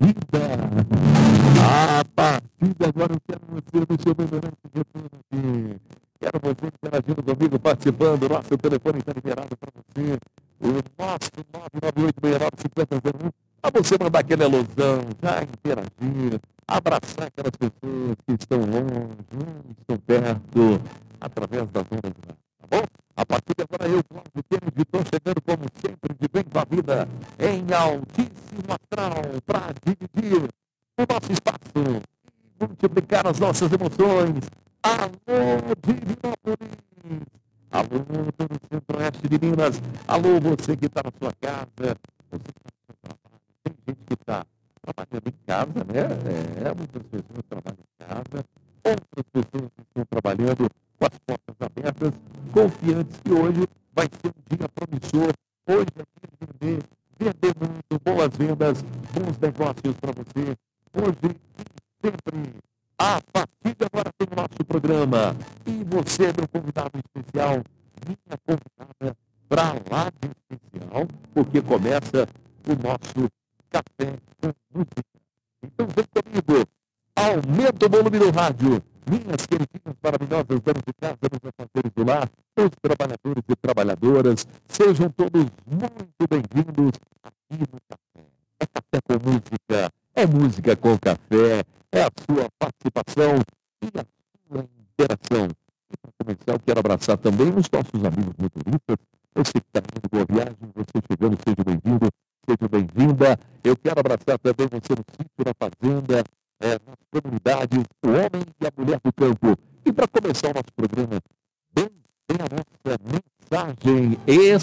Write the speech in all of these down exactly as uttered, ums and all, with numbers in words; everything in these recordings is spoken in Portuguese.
vida. A partir de agora eu quero você no seu melhorante de retorno aqui. Quero você interagindo comigo, participando. Nosso telefone está liberado para você. O nosso nove nove oito seis nove cinco zero zero um. Para você mandar aquela alusão, já interagir, abraçar aquelas pessoas que estão longe, estão perto, através das ondas de rádio, tá bom? A partir de agora eu, Cláudio Kennedy, estou chegando como sempre de bem com a vida, em altíssimo astral, para dividir o nosso espaço e multiplicar as nossas emoções. Alô, Divinópolis! Alô, todo o centro-oeste de Minas! Alô, você que está na sua casa, você que está no seu trabalho. Tem gente que está trabalhando em casa, né? É, muitas pessoas trabalham em casa, outras pessoas que estão trabalhando com as portas abertas, confiantes que hoje vai ser um dia promissor. Hoje é dia de vender, vender muito, boas vendas, bons negócios para você. Hoje e sempre, a partir de agora tem o nosso programa. E você, meu convidado especial, minha convidada para lá de especial, porque começa o nosso Café com Música. Então vem comigo, aumenta o volume do rádio. Minhas queridinhas maravilhosas donas de casa, meus afazeres do lar, os trabalhadores e trabalhadoras, sejam todos muito bem-vindos aqui no Café. É Café com Música, é música com café, é a sua participação e a sua interação. E para começar, eu quero abraçar também os nossos amigos motoristas. Você que está indo boa viagem, você chegando, seja bem-vindo, seja bem-vinda. Eu quero abraçar também você no sítio, na fazenda, é, nas comunidades, o homem e a mulher do campo. E para começar o nosso programa, bem, bem a nossa mensagem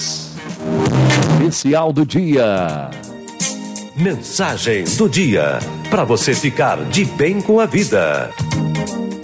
especial do dia. Mensagem do dia, para você ficar de bem com a vida.